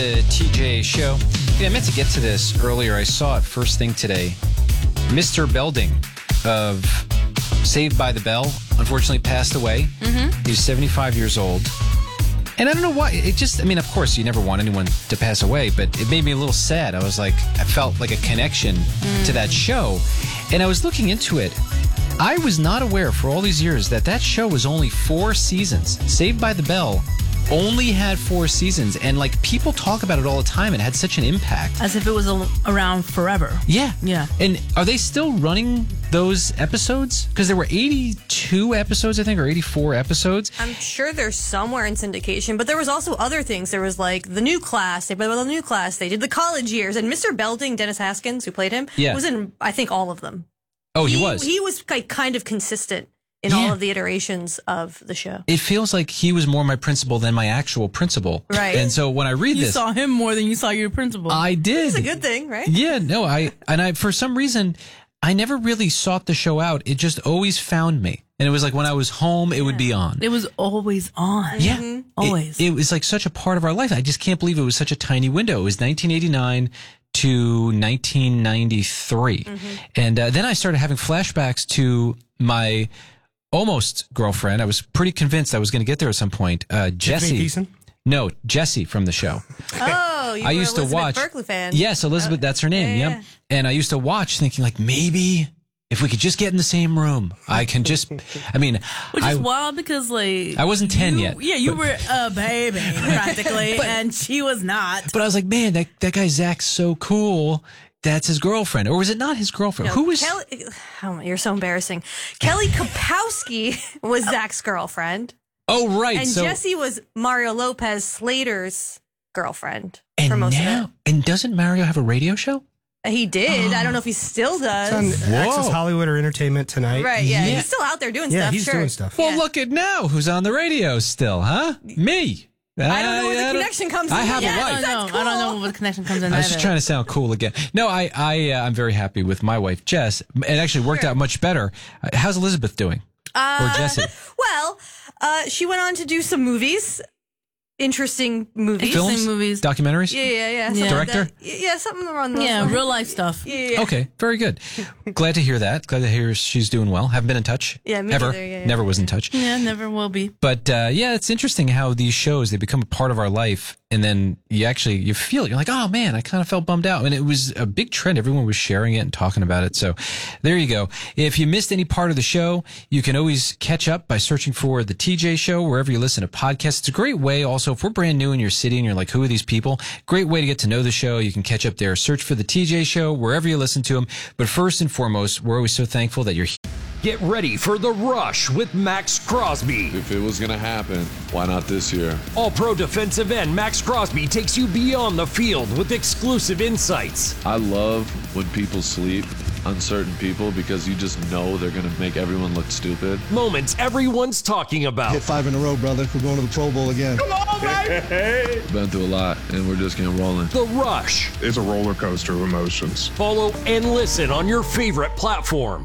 The TJ show. Yeah, I meant to get to this earlier. I saw it first thing today. Mr. Belding of Saved by the Bell unfortunately passed away. He was 75 years old. And I don't know why. It just, I mean, of course, you never want anyone to pass away, but it made me a little sad. I was like, I felt like a connection to that show. And I was looking into it. I was not aware for all these years that show was only 4 seasons. Saved by the Bell only had 4 seasons, and like people talk about it all the time. It had such an impact, as if it was around forever. Yeah. And are they still running those episodes? Because there were 82 episodes, I think, or 84 episodes. I'm sure they're somewhere in syndication, but there was also other things. There was like the new class. They played with the new class. They did the college years, and Mr. Belding, Dennis Haskins, who played him, was in I think all of them. Oh, he was. He was like kind of consistent in all of the iterations of the show. It feels like he was more my principal than my actual principal. Right. And so when I read you this... saw him more than you saw your principal. I did. It's a good thing, right? Yeah, no, I for some reason, I never really sought the show out. It just always found me. And it was like when I was home, it would be on. It was always on. Yeah. Always. It was like such a part of our life. I just can't believe it was such a tiny window. It was 1989 to 1993. And then I started having flashbacks to my almost girlfriend. I was pretty convinced I was going to get there at some point. Jessie. No, Jessie from the show. Oh, you I were used to Elizabeth watch. Berkley fan. Yes, Elizabeth, that's her name. Yeah. And I used to watch thinking like, maybe if we could just get in the same room, I can just, I mean. Which is wild because like. I wasn't 10 yet. Yeah, you were a baby practically, and she was not. But I was like, man, that guy Zach's so cool. That's his girlfriend. Or was it not his girlfriend? No, Who was... Kelly, oh, you're so embarrassing. Kelly Kapowski was Zach's girlfriend. Oh, right. And so, Jessie was Mario Lopez Slater's girlfriend and for most now, of it. And doesn't Mario have a radio show? He did. I don't know if he still does. It's on Access Hollywood or Entertainment Tonight. Right, yeah. He's still out there doing stuff, he's sure. doing stuff. Well, look at now. Who's on the radio still, huh? Me. I don't know where the connection comes in. I have a life. I don't know where the connection comes in. I was just trying to sound cool again. No, I'm very happy with my wife, Jess. It actually worked out much better. How's Elizabeth doing? Or Jessie? Well, she went on to do some movies. Interesting movies. Films? Movies. Documentaries? Yeah. Director? Something around those lines. Real life stuff. Yeah. Okay, very good. Glad to hear that. Glad to hear she's doing well. Haven't been in touch. Yeah, me ever. neither, yeah. Never was in touch. Yeah, never will be. But it's interesting how these shows, they become a part of our life, and then you feel it. You're like, oh man, I kind of felt bummed out. And it was a big trend. Everyone was sharing it and talking about it. So there you go. If you missed any part of the show, you can always catch up by searching for The TJ Show wherever you listen to podcasts. It's a great way also, if we're brand new in your city and you're like, who are these people? Great way to get to know the show. You can catch up there. Search for The TJ Show wherever you listen to them. But first and foremost, we're always so thankful that you're here. Get ready for The Rush with Max Crosby. If it was going to happen, why not this year? All-pro defensive end Max Crosby takes you beyond the field with exclusive insights. I love when people sleep on certain people because you just know they're going to make everyone look stupid. Moments everyone's talking about. Hit 5 in a row, brother. We're going to the Pro Bowl again. Come on, baby! Been through a lot, and we're just getting rolling. The Rush. It's a roller coaster of emotions. Follow and listen on your favorite platform.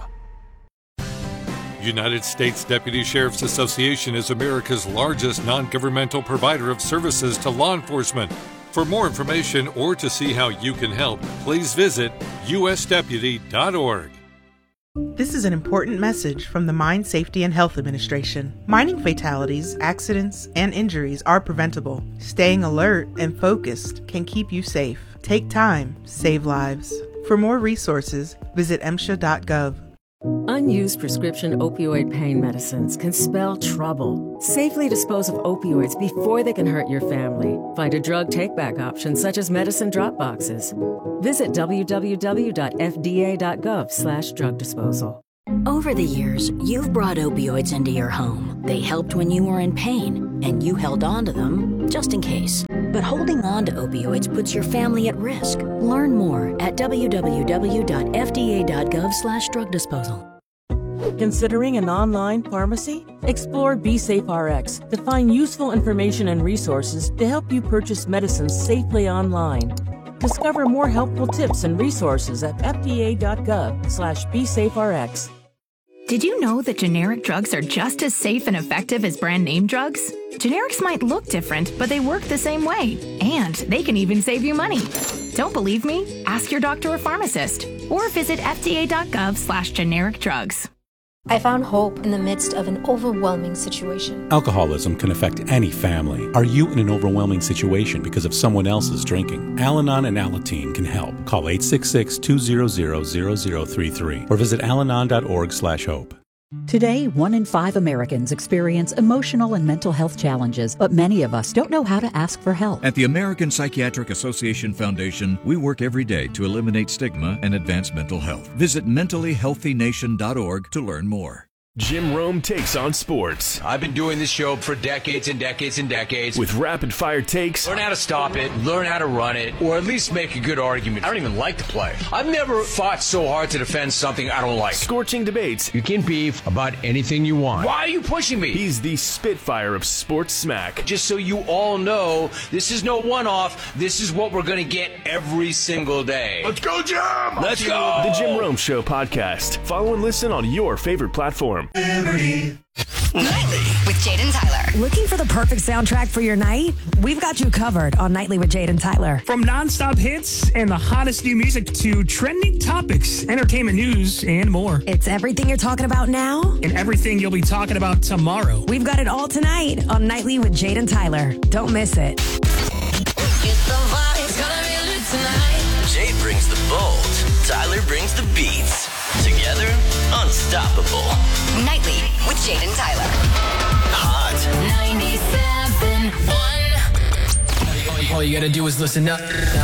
United States Deputy Sheriff's Association is America's largest non-governmental provider of services to law enforcement. For more information or to see how you can help, please visit usdeputy.org. This is an important message from the Mine Safety and Health Administration. Mining fatalities, accidents, and injuries are preventable. Staying alert and focused can keep you safe. Take time, save lives. For more resources, visit MSHA.gov. Unused prescription opioid pain medicines can spell trouble. Safely dispose of opioids before they can hurt your family. Find a drug take-back option such as medicine drop boxes. Visit www.fda.gov/drug disposal. Over the years, you've brought opioids into your home. They helped when you were in pain, and you held on to them just in case. But holding on to opioids puts your family at risk. Learn more at www.fda.gov/drug disposal. Considering an online pharmacy? Explore BeSafeRx to find useful information and resources to help you purchase medicines safely online. Discover more helpful tips and resources at fda.gov/BeSafeRx. Did you know that generic drugs are just as safe and effective as brand name drugs? Generics might look different, but they work the same way. And they can even save you money. Don't believe me? Ask your doctor or pharmacist. Or visit fda.gov/generic drugs. I found hope in the midst of an overwhelming situation. Alcoholism can affect any family. Are you in an overwhelming situation because of someone else's drinking? Al-Anon and Alateen can help. Call 866-200-0033 or visit alanon.org/hope. Today, 1 in 5 Americans experience emotional and mental health challenges, but many of us don't know how to ask for help. At the American Psychiatric Association Foundation, we work every day to eliminate stigma and advance mental health. Visit mentallyhealthynation.org to learn more. Jim Rome takes on sports. I've been doing this show for decades and decades and decades. With rapid-fire takes. Learn how to stop it, learn how to run it, or at least make a good argument. I don't even like the play. I've never fought so hard to defend something I don't like. Scorching debates. You can beef about anything you want. Why are you pushing me? He's the Spitfire of sports smack. Just so you all know, this is no one-off. This is what we're going to get every single day. Let's go, Jim! Let's go! The Jim Rome Show podcast. Follow and listen on your favorite platform. Nightly with Jade and Tyler. Looking for the perfect soundtrack for your night? We've got you covered on Nightly with Jade and Tyler. From nonstop hits and the hottest new music to trending topics, entertainment news, and more. It's everything you're talking about now and everything you'll be talking about tomorrow. We've got it all tonight on Nightly with Jade and Tyler. Don't miss it. Jade brings the bold. Tyler brings the beats. Together, unstoppable. Nightly with Jade and Tyler. Hot. 97.1. All you gotta do is listen up.